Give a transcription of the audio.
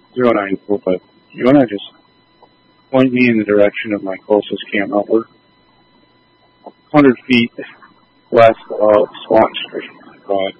094, but you want to just point me in the direction of my closest camp outlet, 100 feet west of Swan Street.